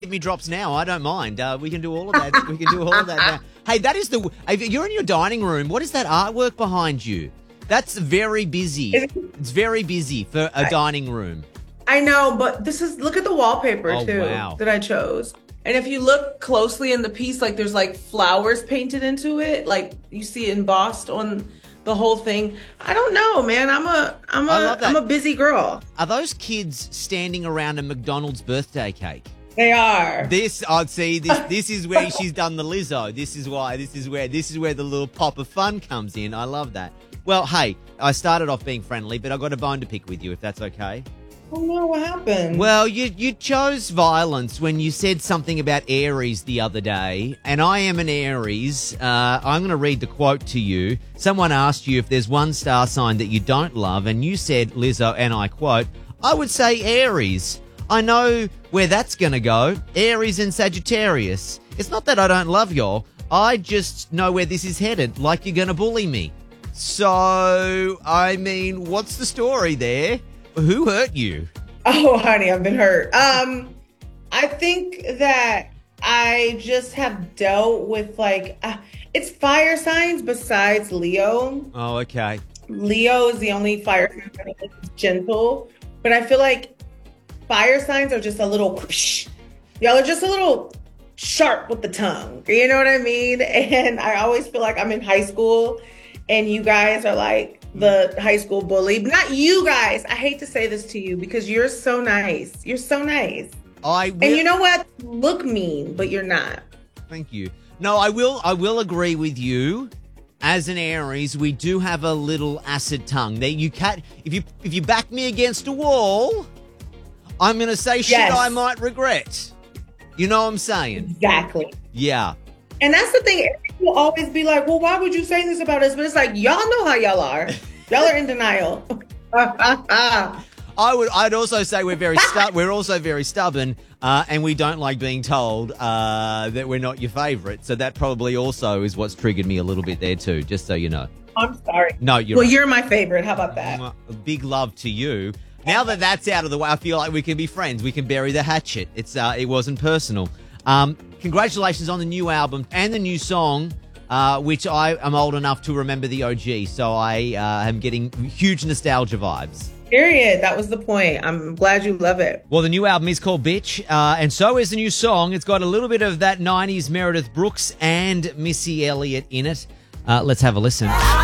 give me drops now. I don't mind. We can do all of that. We can do all of that now. Hey, that is you're in your dining room. What is that artwork behind you? That's very busy. It's very busy for a dining room. I know, but look at the wallpaper too that I chose. And if you look closely in the piece, like there's like flowers painted into it, like you see embossed on the whole thing. I don't know, man. I'm a busy girl. Are those kids standing around a McDonald's birthday cake? They are. This is where she's done the Lizzo. This is where the little pop of fun comes in. I love that. Well, hey, I started off being friendly, but I got a bone to pick with you, if that's okay. Oh no, what happened? Well, you chose violence when you said something about Aries the other day, and I am an Aries. I'm going to read the quote to you. Someone asked you if there's one star sign that you don't love, and you said, Lizzo, and I quote, I would say Aries. I know where that's going to go. Aries and Sagittarius. It's not that I don't love y'all. I just know where this is headed, like you're going to bully me. So, I mean, what's the story there? Who hurt you? Oh, honey, I've been hurt. I think that I just have dealt with it's fire signs besides Leo. Oh, okay. Leo is the only fire sign that's gentle, but I feel like fire signs are just a little whoosh. Y'all are just a little sharp with the tongue. You know what I mean? And I always feel like I'm in high school and you guys are like the high school bully. Not you guys. I hate to say this to you because you're so nice. You're so nice. And you know what? Look mean, but you're not. Thank you. No, I will agree with you. As an Aries, we do have a little acid tongue. That you can't. If you back me against a wall, I'm going to say shit I might regret. You know what I'm saying? Exactly. Yeah. And that's the thing. People always be like, well, why would you say this about us? But it's like, y'all know how y'all are. Y'all are in denial. I'd also say we're also very stubborn, and we don't like being told that we're not your favorite. So that probably also is what's triggered me a little bit there too, just so you know. I'm sorry. No, you're right. You're my favorite. How about that? Big love to you. Now that that's out of the way, I feel like we can be friends. We can bury the hatchet. It wasn't personal. Congratulations on the new album and the new song, which I am old enough to remember the OG, so I am getting huge nostalgia vibes. Period. That was the point. I'm glad you love it. Well, the new album is called Bitch, and so is the new song. It's got a little bit of that 90s Meredith Brooks and Missy Elliott in it. Let's have a listen.